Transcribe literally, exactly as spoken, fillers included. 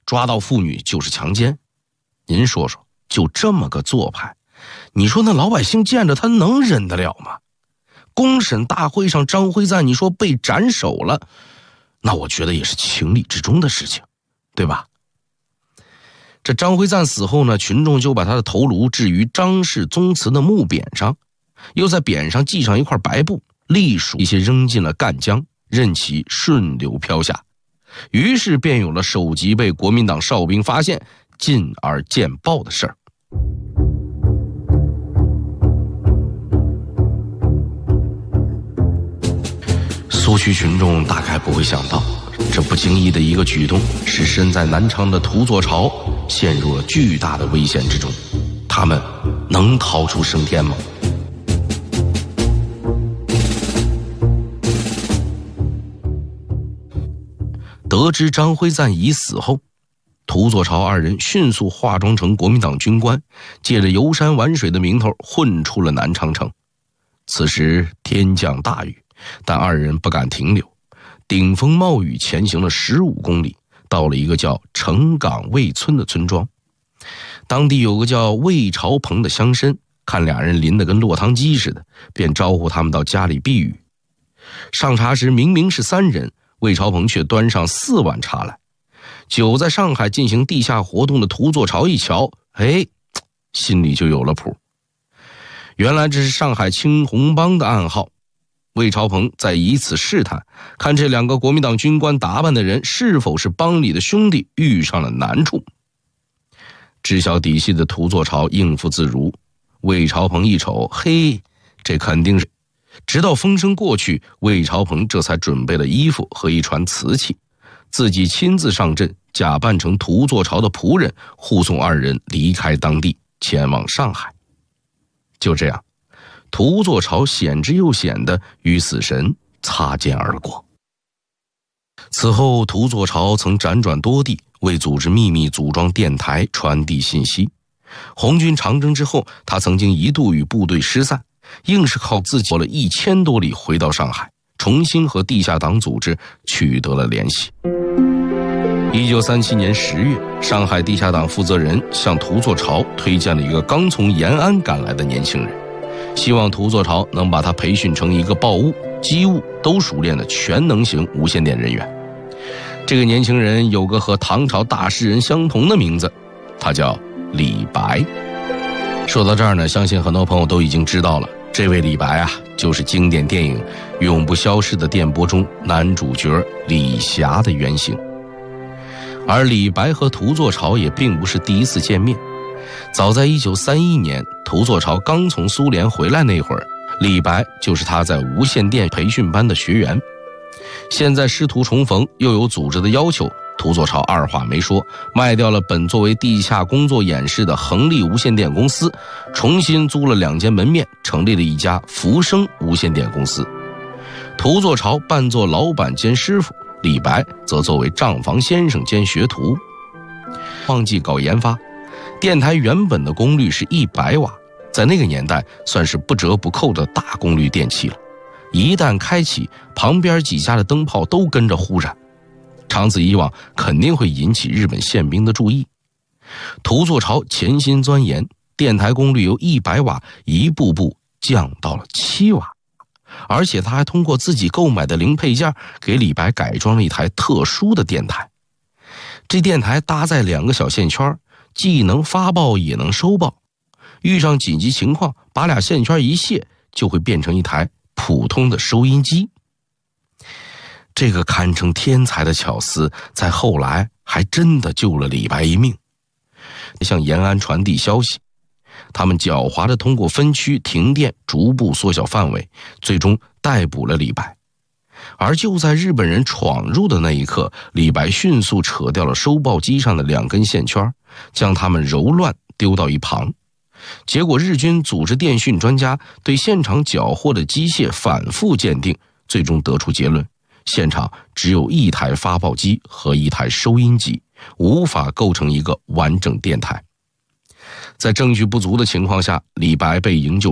抓到妇女就是强奸。您说说，就这么个做派，你说那老百姓见着他能忍得了吗？公审大会上张辉瓒你说被斩首了，那我觉得也是情理之中的事情，对吧？这张辉瓒死后呢，群众就把他的头颅置于张氏宗祠的墓匾上，又在匾上系上一块白布，隶属一些扔进了赣江，任其顺流飘下。于是便有了首级被国民党哨兵发现，进而见报的事儿。苏区群众大概不会想到，这不经意的一个举动，使身在南昌的土佐巢陷入了巨大的危险之中。他们能逃出升天吗？得知张辉瓒已死后，土佐巢二人迅速化妆成国民党军官，借着游山玩水的名头混出了南昌城。此时天降大雨，但二人不敢停留，顶风冒雨前行了十五公里，到了一个叫城港魏村的村庄。当地有个叫魏朝鹏的乡绅，看俩人淋得跟落汤鸡似的，便招呼他们到家里避雨。上茶时明明是三人，魏朝鹏却端上四碗茶来。久在上海进行地下活动的土佐巢一瞧，哎，心里就有了谱。原来这是上海青红帮的暗号。魏朝鹏在以此试探，看这两个国民党军官打扮的人是否是帮里的兄弟遇上了难处。知晓底细的土佐巢应付自如，魏朝鹏一瞅，嘿，这肯定是。直到风声过去，魏朝鹏这才准备了衣服和一船瓷器，自己亲自上阵，假扮成土佐巢的仆人，护送二人离开当地，前往上海。就这样，土佐巢险之又险的与死神擦肩而过。此后，土佐巢曾辗转多地，为组织秘密组装电台，传递信息。红军长征之后，他曾经一度与部队失散，硬是靠自己走了一千多里回到上海，重新和地下党组织取得了联系。一九三七年十月，上海地下党负责人向土佐巢推荐了一个刚从延安赶来的年轻人，希望土佐巢能把他培训成一个报物、机务都熟练的全能型无线电人员。这个年轻人有个和唐朝大诗人相同的名字，他叫李白。说到这儿呢，相信很多朋友都已经知道了，这位李白啊，就是经典电影《永不消逝的电波》中男主角李霞的原型。而李白和土佐巢也并不是第一次见面。早在一九三一年，土佐巢刚从苏联回来那会儿，李白就是他在无线电培训班的学员。现在师徒重逢，又有组织的要求，土佐巢二话没说，卖掉了本作为地下工作演示的恒力无线电公司，重新租了两间门面，成立了一家福生无线电公司。土佐巢扮作老板兼师傅，李白则作为账房先生兼学徒。忘记搞研发，电台原本的功率是一百瓦，在那个年代算是不折不扣的大功率电器了。一旦开启，旁边几家的灯泡都跟着忽闪，长此以往肯定会引起日本宪兵的注意。土佐巢潜心钻研，电台功率由一百瓦一步步降到了七瓦，而且他还通过自己购买的零配件给李白改装了一台特殊的电台。这电台搭载两个小线圈，既能发报也能收报，遇上紧急情况，把俩线圈一卸，就会变成一台普通的收音机。这个堪称天才的巧思，在后来还真的救了李白一命。向延安传递消息，他们狡猾地通过分区停电逐步缩小范围，最终逮捕了李白。而就在日本人闯入的那一刻，李白迅速扯掉了收报机上的两根线圈，将它们揉乱丢到一旁。结果日军组织电讯专家对现场缴获的机械反复鉴定，最终得出结论，现场只有一台发报机和一台收音机，无法构成一个完整电台。在证据不足的情况下，李白被营救